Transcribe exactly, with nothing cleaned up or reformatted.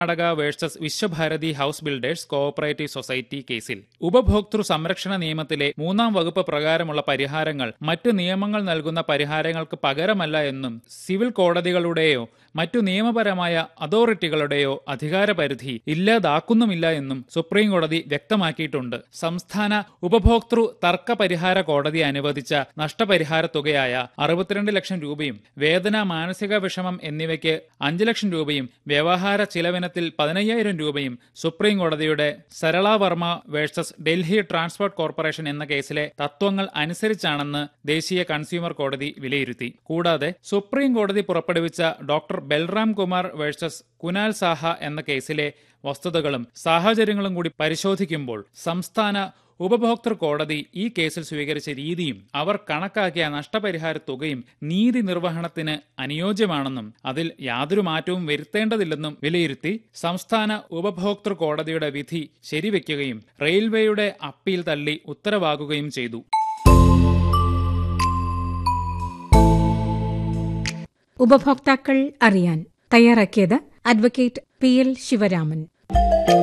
Karnataka versus Visva Bharati house builders cooperative society കേസിൽ ഉപഭോക്തൃ സംരക്ഷണ നിയമത്തിലെ മൂന്നാം വകുപ്പ് പ്രകാരമുള്ള പരിഹാരങ്ങൾ മറ്റു നിയമങ്ങൾ നൽകുന്ന പരിഹാരങ്ങൾക്ക് പകരമല്ല എന്നും സിവിൽ കോടതികളുടെയോ മറ്റു നിയമപരമായ അതോറിറ്റികളുടെയോ അധികാരപരിധി ഇല്ലാതാക്കുന്നുമില്ല എന്നും സുപ്രീം കോടതി വ്യക്തമാക്കിയിട്ടുണ്ട്. സംസ്ഥാന ഉപഭോക്തൃ തർക്ക പരിഹാര കോടതി അനുവദിച്ച നഷ്ടപരിഹാര തുകയായ അറുപത്തിരണ്ട് ലക്ഷം രൂപയും വേദന, മാനസിക വിഷമം എന്നിവയ്ക്ക് അഞ്ച് ലക്ഷം രൂപയും വ്യവഹാര ചിലവിനത്തിൽ പതിനയ്യായിരം രൂപയും സുപ്രീം കോടതിയുടെ Sarala Varma versus Delhi transport corporation എന്ന കേസിലെ തത്വങ്ങൾ അനുസരിച്ചാണെന്ന് ദേശീയ കൺസ്യൂമർ കോടതി വിലയിരുത്തി. കൂടാതെ സുപ്രീം കോടതി പുറപ്പെടുവിച്ച ഡോക്ടർ ബൽറാം കുമാർ വേഴ്സസ് കുനാൽ സാഹ എന്ന കേസിലെ വസ്തുതകളും സാഹചര്യങ്ങളും കൂടി പരിശോധിക്കുമ്പോൾ സംസ്ഥാന ഉപഭോക്തൃ കോടതി ഈ കേസിൽ സ്വീകരിച്ച രീതിയും അവർ കണക്കാക്കിയ നഷ്ടപരിഹാര തുകയും നീതി നിർവഹണത്തിന് അനുയോജ്യമാണെന്നും അതിൽ യാതൊരു മാറ്റവും വരുത്തേണ്ടതില്ലെന്നും വിലയിരുത്തി സംസ്ഥാന ഉപഭോക്തൃ കോടതിയുടെ വിധി ശരിവെക്കുകയും റെയിൽവേയുടെ അപ്പീൽ തള്ളി ഉത്തരവാകുകയും ചെയ്തു. ഉപഭോക്താക്കൾ അറിയാൻ തയ്യാറാക്കിയത് അഡ്വക്കേറ്റ് പി എൽ ശിവരാമൻ.